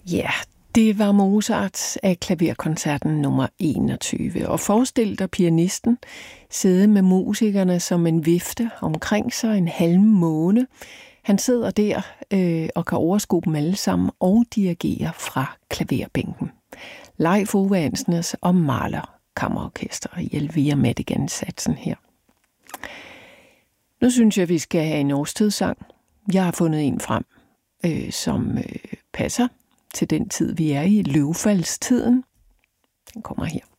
Ja, det var Mozart af klaverkoncerten nummer 21. Og forestil dig pianisten sidde med musikerne som en vifte omkring sig en halv måne. Han sidder der og kan overskue dem alle sammen og dirigere fra klaverbænken. Leif Ove Ansnes og Mahler Kammerorkester i Elvira Madigan-satsen her. Nu synes jeg, vi skal have en årstidssang. Jeg har fundet en frem, som passer til den tid, vi er i, løvfaldstiden. Den kommer her.